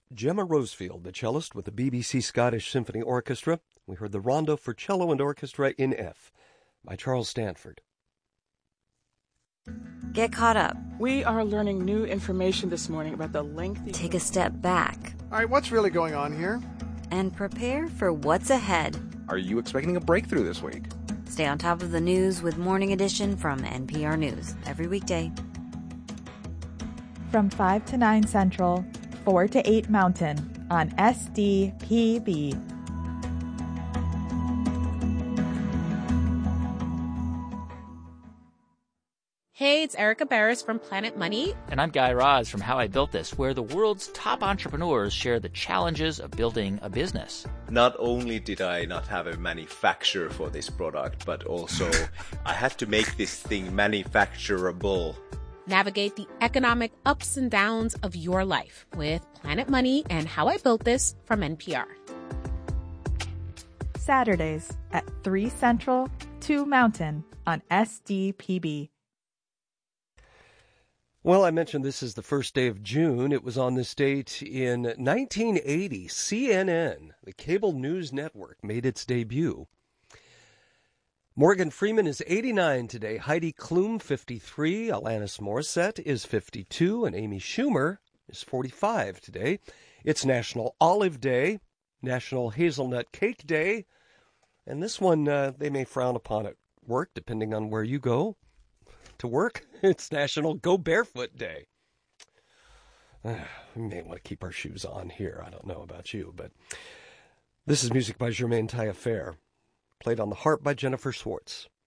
Gemma Rosefield, the cellist with the BBC Scottish Symphony Orchestra. We heard the Rondo for Cello and Orchestra in F by Charles Stanford. Get caught up. We are learning new information this morning about the lengthy... Take a step back. All right, what's really going on here? And prepare for what's ahead. Are you expecting a breakthrough this week? Stay on top of the news with Morning Edition from NPR News every weekday. From 5 to 9 Central, 4 to 8 Mountain on SDPB. Hey, it's Erica Barris from Planet Money. And I'm Guy Raz from How I Built This, where the world's top entrepreneurs share the challenges of building a business. Not only did I not have a manufacturer for this product, but also I had to make this thing manufacturable. Navigate the economic ups and downs of your life with Planet Money and How I Built This from NPR. Saturdays at 3 Central, 2 Mountain on SDPB. Well, I mentioned this is the first day of June. It was on this date in 1980. CNN, the cable news network, made its debut. Morgan Freeman is 89 today. Heidi Klum, 53. Alanis Morissette is 52. And Amy Schumer is 45 today. It's National Olive Day, National Hazelnut Cake Day. And this one, they may frown upon at work, depending on where you go to work. It's National Go Barefoot Day. We may want to keep our shoes on here. I don't know about you, but this is music by Germaine Taillefer, played on the harp by Jennifer Schwartz.